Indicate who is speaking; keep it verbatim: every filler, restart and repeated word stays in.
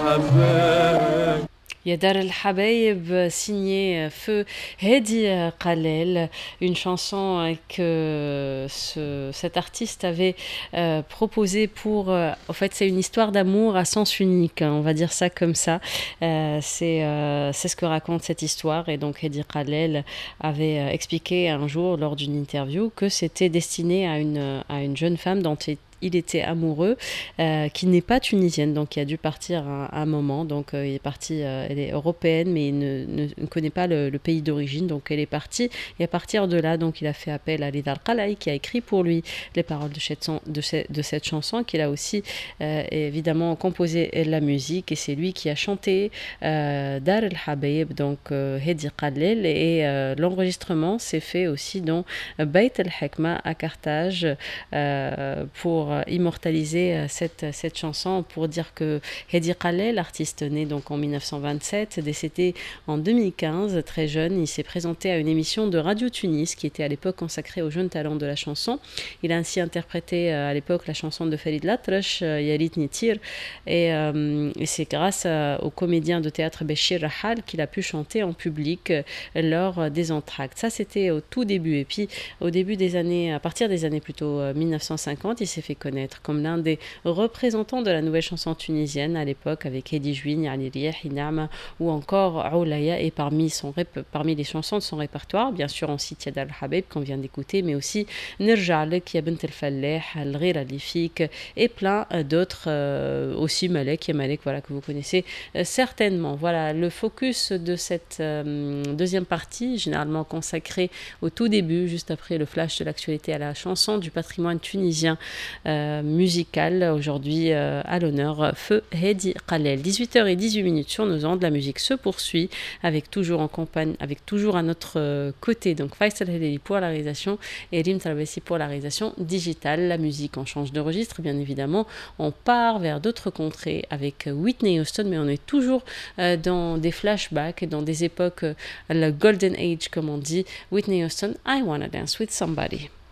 Speaker 1: الحبايب.
Speaker 2: Ya Dar El Habaib, signé Feu Hedi Khalel, une chanson que ce, cet artiste avait euh, proposée pour... Euh, en fait, c'est une histoire d'amour à sens unique, hein, on va dire ça comme ça. Euh, c'est, euh, c'est ce que raconte cette histoire. Et donc, Hedi Khalel avait euh, expliqué un jour, lors d'une interview, que c'était destiné à une, à une jeune femme dont il il était amoureux, euh, qui n'est pas tunisienne, donc il a dû partir un, un moment. Donc euh, il est parti, euh, elle est européenne, mais il ne, ne, ne connaît pas le, le pays d'origine, donc elle est partie. Et à partir de là, donc il a fait appel à Lidar Qalai, qui a écrit pour lui les paroles de cette, de cette, de cette chanson, qu'il a aussi euh, évidemment composé la musique, et c'est lui qui a chanté euh, Dar El Habaib, donc euh, Hedi Khalel, et euh, l'enregistrement s'est fait aussi dans Beit El Hekma à Carthage euh, pour immortaliser cette, cette chanson, pour dire que Hedi Khalel, l'artiste né donc en dix-neuf cent vingt-sept, décédé en deux mille quinze, très jeune, il s'est présenté à une émission de Radio Tunis qui était à l'époque consacrée aux jeunes talents de la chanson. Il a ainsi interprété à l'époque la chanson de Farid Latrash, Yarit Nitir, et, euh, et c'est grâce à, au comédien de théâtre Béchir Rahal qu'il a pu chanter en public lors des entr'actes. Ça, c'était au tout début. Et puis, au début des années, à partir des années plutôt mille neuf cent cinquante, il s'est fait connaître comme l'un des représentants de la nouvelle chanson tunisienne à l'époque, avec Hedi Jouine, Ali Rieh, Inama ou encore Oulaya, et parmi, son rép- parmi les chansons de son répertoire, bien sûr on cite Yad al-Habib qu'on vient d'écouter, mais aussi Nerjalek, Yabent el-Falleh, Al-Ghir al-Lifik et plein d'autres, euh, aussi Malek et Malek, voilà, que vous connaissez euh, certainement. Voilà, le focus de cette euh, deuxième partie, généralement consacrée au tout début, juste après le flash de l'actualité, à la chanson du patrimoine tunisien Euh, musical. Aujourd'hui, euh, à l'honneur, Feu Hedi Khalel. dix-huit heures dix-huit minutes sur nos ondes. La musique se poursuit avec toujours en campagne, avec toujours à notre euh, côté. Donc, Faisal Heleli pour la réalisation et Rim Travessi pour la réalisation digitale. La musique, on change de registre, bien évidemment. On part vers d'autres contrées avec Whitney Houston, mais on est toujours euh, dans des flashbacks, dans des époques, euh, la Golden Age, comme on dit. Whitney Houston, I Wanna Dance with Somebody.